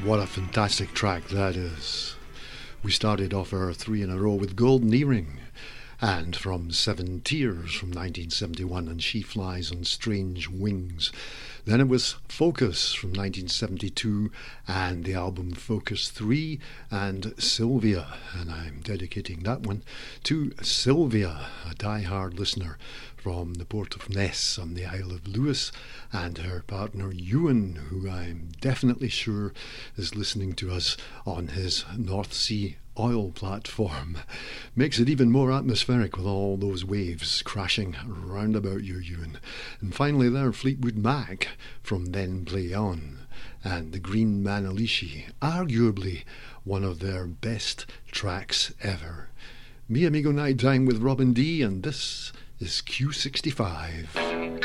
What a fantastic track that is. We started off our three in a row with Golden Earring, and from Seven Tears from 1971 and She Flies on Strange Wings. Then it was Focus from 1972 and the album Focus 3 and Sylvia, and I'm dedicating that one to Sylvia, a die-hard listener from the port of Ness on the Isle of Lewis, and her partner Ewan, who I'm definitely sure is listening to us on his North Sea oil platform. Makes it even more atmospheric with all those waves crashing round about you, Ewan. And finally there, Fleetwood Mac from Then Play On, and the Green Manalishi, arguably one of their best tracks ever. Mi Amigo Nighttime with Robin D, and this is Q65.